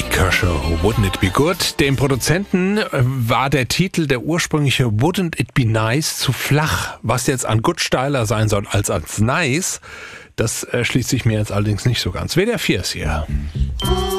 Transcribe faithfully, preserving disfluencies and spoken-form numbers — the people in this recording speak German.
Kershaw, Wouldn't It Be Good? Dem Produzenten war der Titel, der ursprüngliche Wouldn't It Be Nice, zu flach. Was jetzt an Good steiler sein soll als als Nice, das schließt sich mir jetzt allerdings nicht so ganz. W D R vier ist hier.